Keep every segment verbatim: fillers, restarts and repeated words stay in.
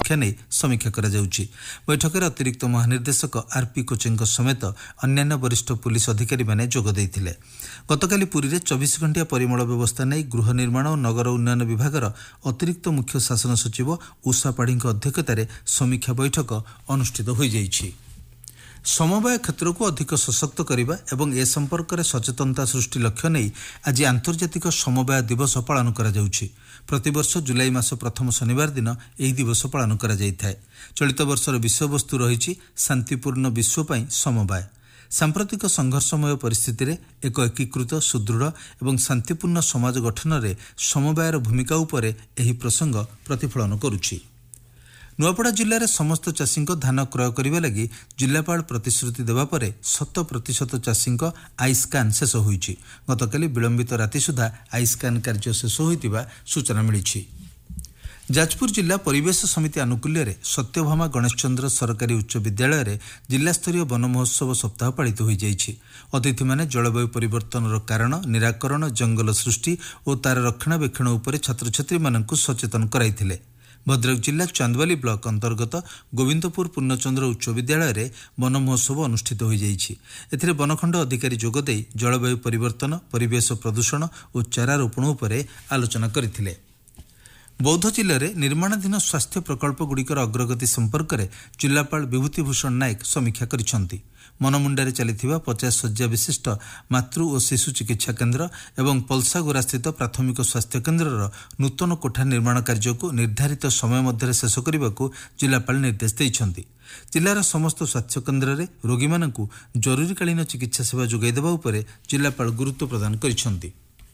नहीं समीक्षा करा जाउछि। बैठक में अतिरिक्त महानिर्देशक आरपी कोचेंक समेत अन्यान्य वरिष्ठ पुलिस अधिकारी माने जोग दैथिले। गतकाली पुरी रे चौबीस घंटिया परिमल व्यवस्था नहीं गृह निर्माण और नगर उन्नयन विभागर अतिरिक्त मुख्य शासन सचिव उषा पाढ़ी अध्यक्षतार समीक्षा बैठक अनुष्ठित हो जाइछि। समवाय क्षेत्र को अधिक सशक्त करने एवं ए संपर्क में सचेतनता सृष्टि लक्ष्य नहीं आज आंतर्जातिक समवाय दिवस पालन करा जाउछि। प्रतिवर्ष जुलाई मास प्रथम शनिवार दिन यह दिवस पालन करा जाइଥାଏ। चलित वर्षर विषयवस्तु रही शांतिपूर्ण विश्व पई समवाय। सांप्रतिक संघर्षमय परिस्थिति रे एक एकीकृत सुदृढ़ एवं शांतिपूर्ण समाज गठन में समवायर भूमिका उपरे एही प्रसंग प्रतिफलन करुछि। नुआपड़ा जिले में समस्त चाषी धान क्रय करने लगी जिलापाल प्रतिश्रुति देवा परे शत प्रतिशत चाषी आई स्कान शेष होईछि। गतकाली विलंबित राति सुधा आई स्कान कार्य शेष होइतिबा सूचना मिली। जाजपुर जिला परिवेश समिति आनुकूल्य रे सत्यभामा गणेशचंद्र सरकारी उच्च विद्यालय रे जिलास्तरीय वन महोत्सव सप्ताह पालित हो जाइछि। अतिथि माने जलवायु परिवर्तन कारण निराकरण जंगल सृष्टि और तार रक्षणाबेक्षण उपरे छात्र छात्री मानकु सचेतन कराइथिले। भद्रक जिला चांदवाली ब्लॉक अंतर्गत गोविंदपुर पूर्णचंद्र उच्च विद्यालय रे वन महोत्सव अनुष्ठित हो जाइछि। एथिरे वनखंड अधिकारी जोगदे जलवायु परिवर्तन परिवेश प्रदूषण और चारा रोपण उपरे आलोचना करथिले। बौद्ध जिले में निर्माणाधीन स्वास्थ्य प्रकल्प गुड़िकर अग्रगति संपर्क में जिलापाल विभूतिभूषण नायक समीक्षा करिसेंति। मनमुंडारे चलिथिबा पचास शज्या विशिष्ट मातृ और शिशु चिकित्सा केन्द्र एवं पलसागोरा स्थित प्राथमिक स्वास्थ्य केन्द्रर नूतन कोठा निर्माण कार्य को निर्धारित समय मध्य शेष करने को जिलापाल निर्देश देइछंति। जिलार समस्त स्वास्थ्य केन्द्र में रोगी मानकु जरूरीकालीन चिकित्सा सेवा जोगाई देबा उपरे जिलापाल गुरुत्व प्रदान करिसेंति।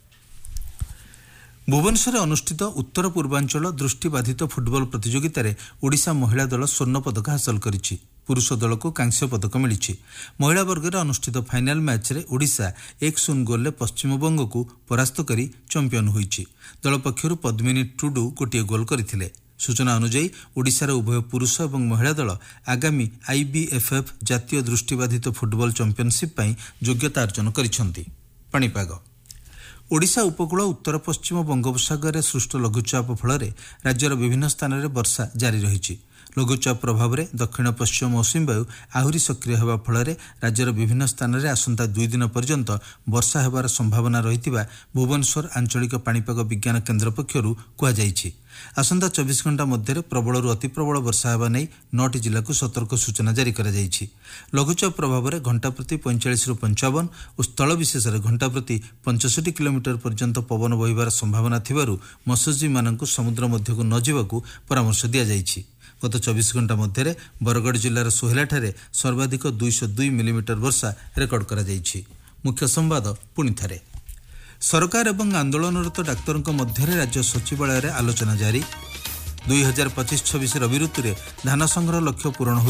भुवनेश्वर अनुष्ठित उत्तर पूर्वांचल दृष्टिबाधित फुटबॉल प्रतियोगिता रे ओडिशा महिला दल स्वर्ण पदक हासिल करिछि। पुरुष दल को कांस्य पदक मिली। महिला वर्ग में अनुष्ठित फाइनाल मैच रे ओडिशा एक शून्य गोल पश्चिमबंग को परास्त करी चैंपियन होईछि। दल पक्षरु पद्मिनी टुडू गोटे गोल करथिले। सूचना अनुसार ओडिशार उभय पुरुष और महिला दल आगामी आईबीएफएफ जातीय दृष्टिबाधित फुटबॉल चैंपियनशिप पई योग्यता अर्जन करिसेंति। पाणीपाग ओडिशा उपकूल उत्तर पश्चिम बंगोपसागर में सृष्ट लघुचाप फल राज्यर विभिन्न स्थान में वर्षा जारी रही। लघुचाप प्रभाव में दक्षिण पश्चिम मौसुमी वायु आहरी सक्रिय होगा फल राज्यर विभिन्न स्थान में आसंता दुई दिन पर्यंत वर्षा होबार संभावना रही भुवनेश्वर आंचलिक पाणीपाग विज्ञान केन्द्र पक्षरु कहुଯାଇଛି। आसंता चौबीस घंटा मध्य प्रबल अति प्रबल वर्षा होगा नहीं नौटी जिला को सतर्क सूचना जारी कर लघुचाप प्रभाव में घंटा प्रति पैंचाश रु पंचावन और स्थल विशेष घंटा प्रति पंचष्टि किलोमीटर पर्यंत पवन बहिबार संभावना थिबारु मत्स्यजीवी मानकु समुद्र मध्य को न जावाकू परामर्श दिया जाइछि। गत चौबीस घंटा मध्य बरगढ़ जिलार सोहेला ठारे सर्वाधिक दुईश दुई मिलीमीटर वर्षा रेकर्ड करा जाइछि। मुख्य संवाद पुणी थारे। सरकार एवं आंदोलनरत डाक्तरों मध्य राज्य सचिवालय आलोचना जारी। दुई हजार पचिश छब्बीस रवि ऋतु धान संग्रह लक्ष्य पूरण